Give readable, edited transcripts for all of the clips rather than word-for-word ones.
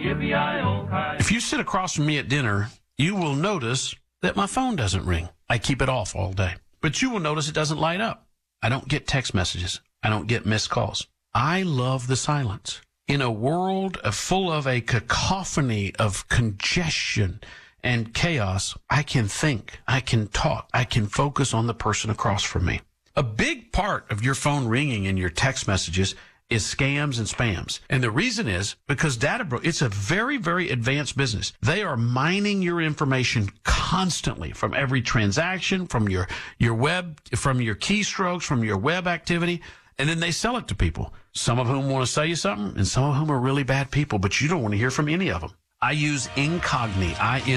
If you sit across from me at dinner, you will notice that my phone doesn't ring. I keep it off all day. But you will notice it doesn't light up. I don't get text messages. I don't get missed calls. I love the silence. In a world full of a cacophony of congestion and chaos, I can think, I can talk, I can focus on the person across from me. A big part of your phone ringing and your text messages is scams and spams. And the reason is because it's a very, very advanced business. They are mining your information constantly from every transaction, from your web, from your keystrokes, from your web activity. And then they sell it to people, some of whom want to sell you something, and some of whom are really bad people, but you don't want to hear from any of them. I use Incogni,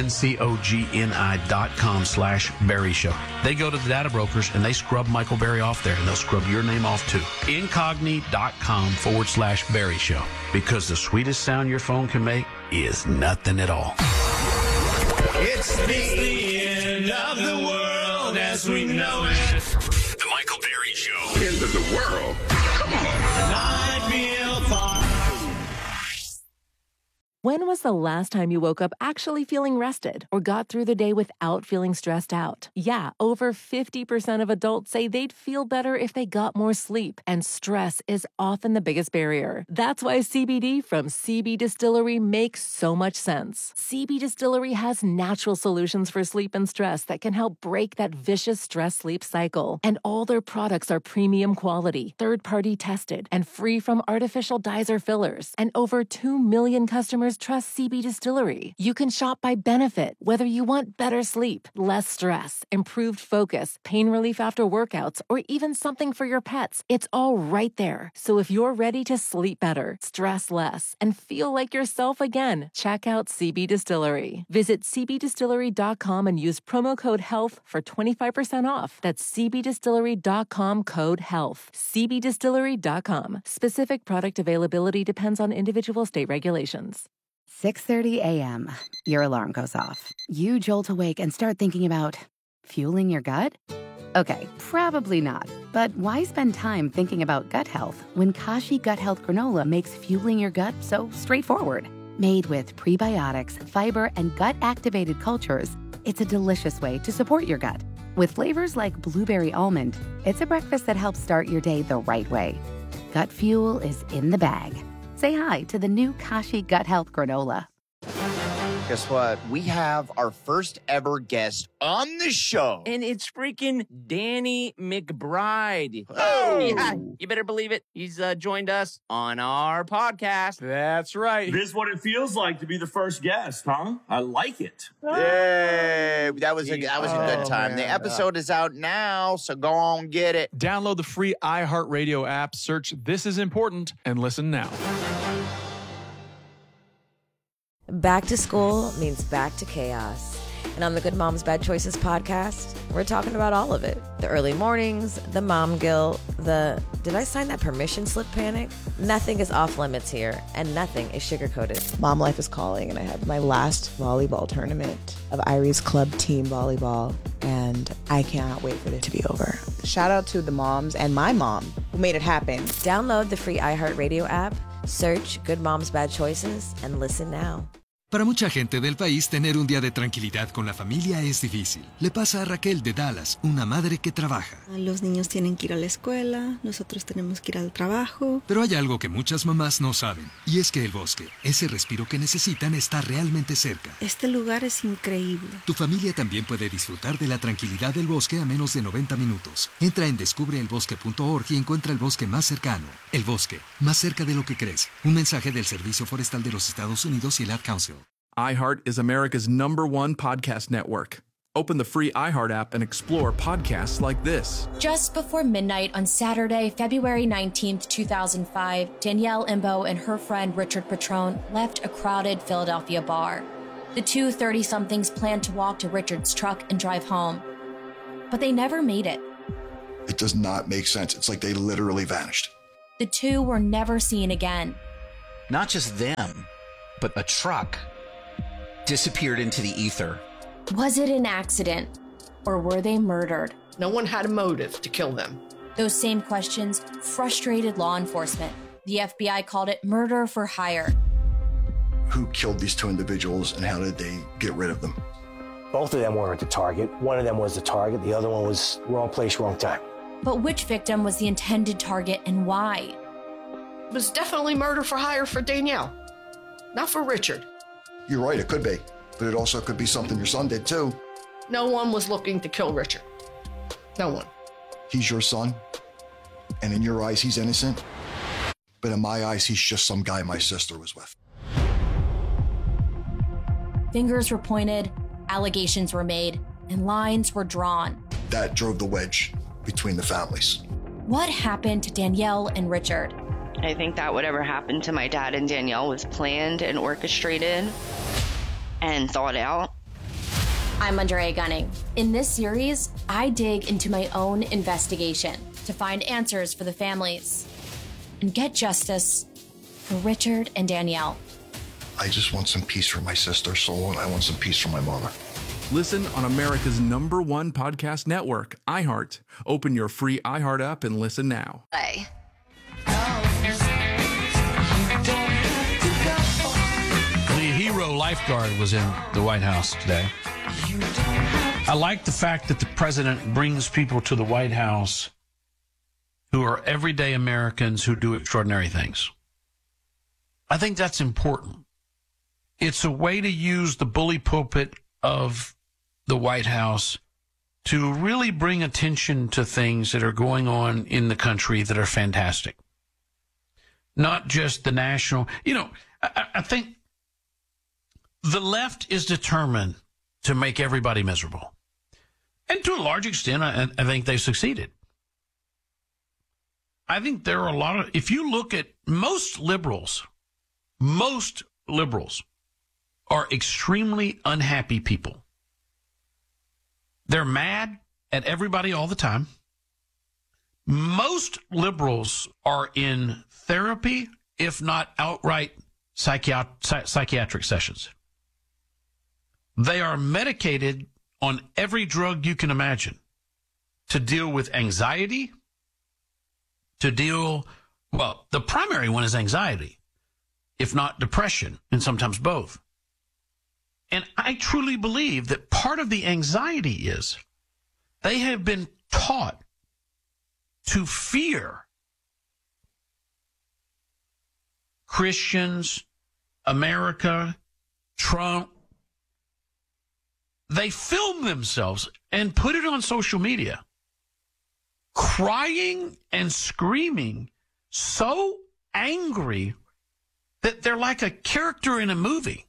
INCOGNI.com/Berry Show. They go to the data brokers and they scrub Michael Berry off there, and they'll scrub your name off too. Incogni.com/Berry Show. Because the sweetest sound your phone can make is nothing at all. It's the end of the world as we know it. The Michael Berry Show. End of the world? Come on. I feel fine. When was the last time you woke up actually feeling rested or got through the day without feeling stressed out? Yeah, over 50% of adults say they'd feel better if they got more sleep, and stress is often the biggest barrier. That's why CBD from CB Distillery makes so much sense. CB Distillery has natural solutions for sleep and stress that can help break that vicious stress-sleep cycle. And all their products are premium quality, third-party tested, and free from artificial dyes or fillers. And over 2 million customers trust CB Distillery. You can shop by benefit, whether you want better sleep, less stress, improved focus, pain relief after workouts, or even something for your pets. It's all right there. So if you're ready to sleep better, stress less, and feel like yourself again, check out CB Distillery. Visit cbdistillery.com and use promo code HEALTH for 25% off. That's cbdistillery.com, code HEALTH. cbdistillery.com. Specific product availability depends on individual state regulations. 6:30 a.m. Your alarm goes off. You jolt awake and start thinking about fueling your gut? Okay, probably not. But why spend time thinking about gut health when Kashi Gut Health Granola makes fueling your gut so straightforward? Made with prebiotics, fiber, and gut-activated cultures, it's a delicious way to support your gut. With flavors like blueberry almond, it's a breakfast that helps start your day the right way. Gut fuel is in the bag. Say hi to the new Kashi Gut Health Granola. Guess what? We have our first ever guest on the show. And it's freaking Danny McBride. Oh! Yeah, you better believe it. He's joined us on our podcast. That's right. This is what it feels like to be the first guest, huh? I like it. Yay! That was a good time. Man. The episode is out now, so go on get it. Download the free iHeartRadio app, search This Is Important, and listen now. Back to school means back to chaos. And on the Good Moms Bad Choices podcast, we're talking about all of it. The early mornings, the mom guilt, the did I sign that permission slip panic? Nothing is off limits here, and nothing is sugarcoated. Mom life is calling, and I have my last volleyball tournament of Irie's club team volleyball, and I cannot wait for it to be over. Shout out to the moms and my mom who made it happen. Download the free iHeartRadio app, search Good Moms Bad Choices, and listen now. Para mucha gente del país, tener un día de tranquilidad con la familia es difícil. Le pasa a Raquel de Dallas, una madre que trabaja. Los niños tienen que ir a la escuela, nosotros tenemos que ir al trabajo. Pero hay algo que muchas mamás no saben, y es que el bosque, ese respiro que necesitan, está realmente cerca. Este lugar es increíble. Tu familia también puede disfrutar de la tranquilidad del bosque a menos de 90 minutos. Entra en descubreelbosque.org y encuentra el bosque más cercano. El bosque, más cerca de lo que crees. Un mensaje del Servicio Forestal de los Estados Unidos y el Ad Council. iHeart is America's #1 podcast network. Open the free iHeart app and explore podcasts like this. Just before midnight on Saturday, February 19th, 2005, Danielle Imbo and her friend Richard Petrone left a crowded Philadelphia bar. The two 30-somethings planned to walk to Richard's truck and drive home, but they never made it. It does not make sense. It's like they literally vanished. The two were never seen again. Not just them, but a truck disappeared into the ether. Was it an accident, or were they murdered? No one had a motive to kill them. Those same questions frustrated law enforcement. The FBI called it murder for hire. who killed these two individuals and how did they get rid of them? Both of them weren't the target. One of them was the target. The other one was wrong place, wrong time. But which victim was the intended target and why? It was definitely murder for hire for Danielle, not for Richard. You're right, it could be. But it also could be something your son did too. No one was looking to kill Richard. No one. He's your son, and in your eyes, he's innocent. But in my eyes, he's just some guy my sister was with. Fingers were pointed, allegations were made, and lines were drawn. That drove the wedge between the families. What happened to Danielle and Richard? I think that whatever happened to my dad and Danielle was planned and orchestrated and thought out. I'm Andrea Gunning. In this series, I dig into my own investigation to find answers for the families and get justice for Richard and Danielle. I just want some peace for my sister's soul, and I want some peace for my mother. Listen on America's #1 podcast network, iHeart. Open your free iHeart app and listen now. Bye. The hero lifeguard was in the White House today. I like the fact that the president brings people to the White House who are everyday Americans who do extraordinary things. I think that's important. It's a way to use the bully pulpit of the White House to really bring attention to things that are going on in the country that are fantastic. Not just the national. You know, I think the left is determined to make everybody miserable. And to a large extent, I think they've succeeded. I think there are a lot of, if you look at most liberals are extremely unhappy people. They're mad at everybody all the time. Most liberals are in therapy, if not outright psychiatric sessions. They are medicated on every drug you can imagine to deal with anxiety, the primary one is anxiety, if not depression, and sometimes both. And I truly believe that part of the anxiety is they have been taught to fear Christians, America, Trump. They film themselves and put it on social media, crying and screaming, so angry that they're like a character in a movie.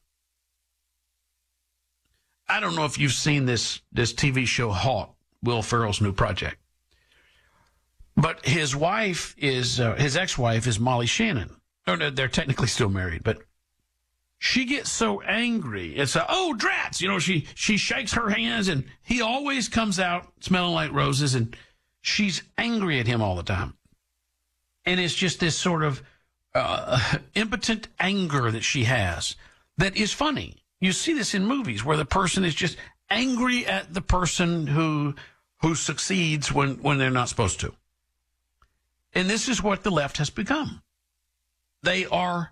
I don't know if you've seen this TV show Hawk, Will Ferrell's new project. But his wife is, his ex-wife is Molly Shannon. Oh, no, they're technically still married, but she gets so angry. It's oh, drats. You know, she shakes her hands and he always comes out smelling like roses and she's angry at him all the time. And it's just this sort of impotent anger that she has that is funny. You see this in movies where the person is just angry at the person who succeeds when they're not supposed to. And this is what the left has become. They are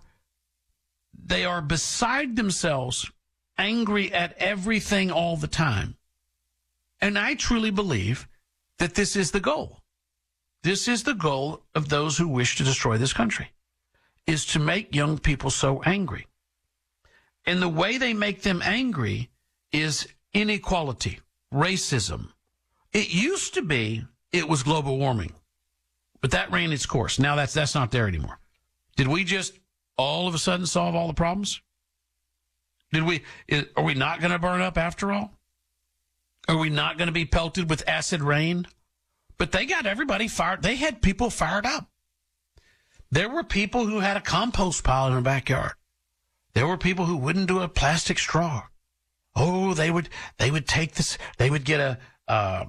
beside themselves, angry at everything all the time. And I truly believe that this is the goal. This is the goal of those who wish to destroy this country, is to make young people so angry. And the way they make them angry is inequality, racism. It used to be it was global warming, but that ran its course. Now that's not there anymore. Did we just all of a sudden solve all the problems? Are we not going to burn up after all? Are we not going to be pelted with acid rain? But they got everybody fired. They had people fired up. There were people who had a compost pile in their backyard. There were people who wouldn't do a plastic straw. Oh, they would take this. They would get a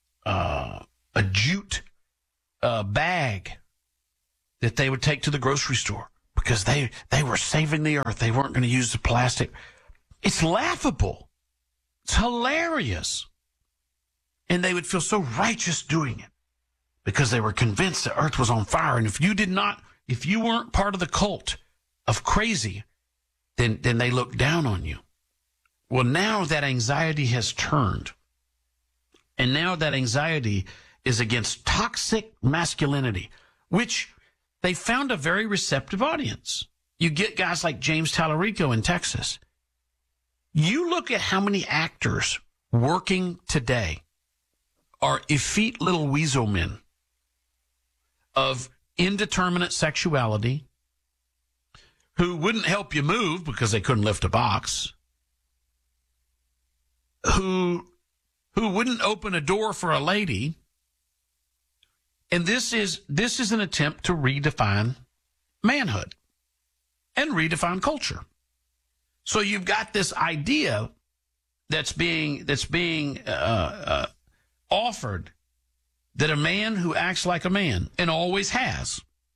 jute bag that they would take to the grocery store because they were saving the earth. They weren't going to use the plastic. It's laughable. It's hilarious. And they would feel so righteous doing it because they were convinced the earth was on fire. And if you weren't part of the cult of crazy, then they look down on you. Well, now that anxiety has turned. And now that anxiety is against toxic masculinity, which they found a very receptive audience. You get guys like James Tallarico in Texas. You look at how many actors working today are effete little weasel men of indeterminate sexuality who wouldn't help you move because they couldn't lift a box, who wouldn't open a door for a lady. And this is an attempt to redefine manhood and redefine culture. So you've got this idea that's being offered that a man who acts like a man and always has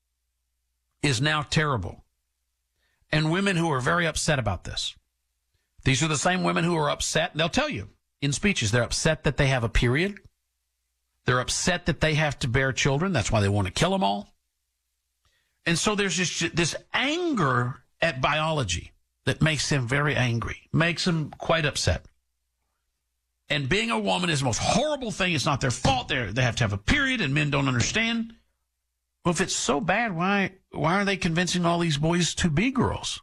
is now terrible. And women who are very upset about this. These are the same women who are upset. They'll tell you in speeches, they're upset that they have a period. They're upset that they have to bear children. That's why they want to kill them all. And so there's this anger at biology that makes them very angry, makes them quite upset. And being a woman is the most horrible thing. It's not their fault. They have to have a period, and men don't understand. Well, if it's so bad, why are they convincing all these boys to be girls?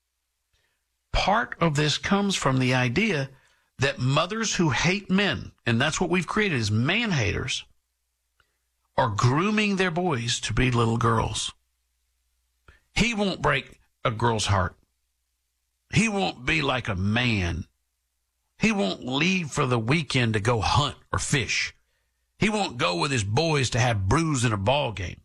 Part of this comes from the idea that mothers who hate men, and that's what we've created as man haters, are grooming their boys to be little girls. He won't break a girl's heart. He won't be like a man. He won't leave for the weekend to go hunt or fish. He won't go with his boys to have brews in a ball game.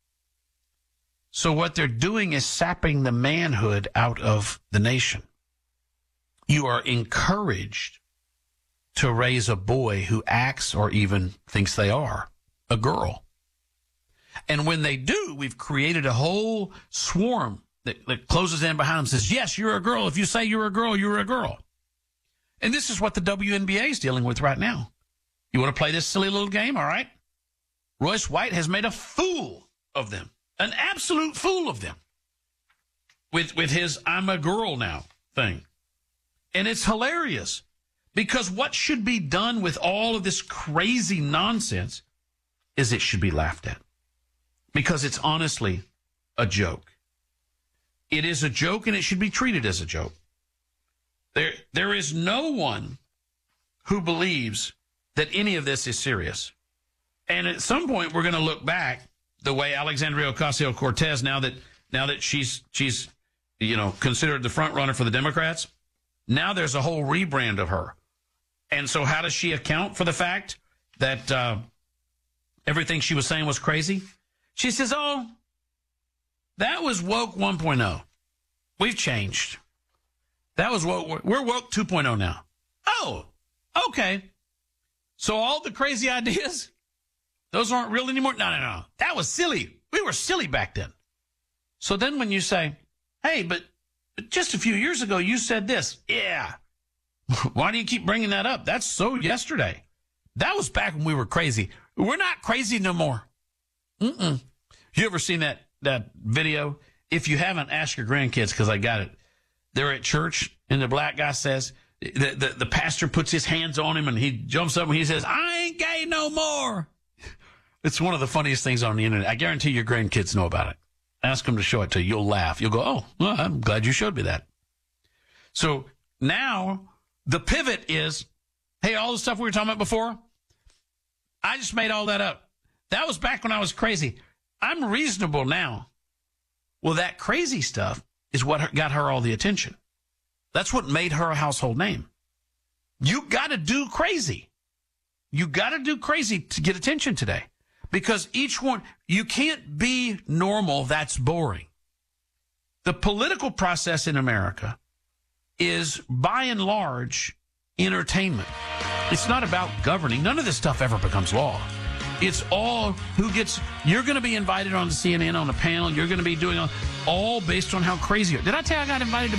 So what they're doing is sapping the manhood out of the nation. You are encouraged to raise a boy who acts or even thinks they are a girl. And when they do, we've created a whole swarm that closes in behind them and says, yes, you're a girl. If you say you're a girl, you're a girl. And this is what the WNBA is dealing with right now. You want to play this silly little game? All right. Royce White has made a fool of them, an absolute fool of them with his I'm a girl now thing. And it's hilarious because what should be done with all of this crazy nonsense is it should be laughed at because it's honestly a joke. It is a joke and it should be treated as a joke. There is no one who believes that any of this is serious. And at some point, we're going to look back the way Alexandria Ocasio-Cortez, now that she's considered the front runner for the Democrats, now there's a whole rebrand of her. And so how does she account for the fact that everything she was saying was crazy? She says, oh, that was woke 1.0. We've changed. That was woke. We're woke 2.0 now. Oh, okay. So all the crazy ideas, those aren't real anymore? No. That was silly. We were silly back then. So then when you say, hey, but just a few years ago, you said this. Yeah. Why do you keep bringing that up? That's so yesterday. That was back when we were crazy. We're not crazy no more. You ever seen that video? If you haven't, ask your grandkids because I got it. They're at church, and the black guy says, the pastor puts his hands on him, and he jumps up and he says, I ain't gay no more. It's one of the funniest things on the internet. I guarantee your grandkids know about it. Ask them to show it to you. You'll laugh. You'll go, oh, well, I'm glad you showed me that. So now the pivot is, hey, all the stuff we were talking about before, I just made all that up. That was back when I was crazy. I'm reasonable now. Well, that crazy stuff is what got her all the attention. That's what made her a household name. You got to do crazy. You got to do crazy to get attention today. Because each one, you can't be normal. That's boring. The political process in America is, by and large, entertainment. It's not about governing. None of this stuff ever becomes law. It's all you're going to be invited on to CNN on a panel. You're going to be doing all based on how crazy you are. Did I tell you I got invited to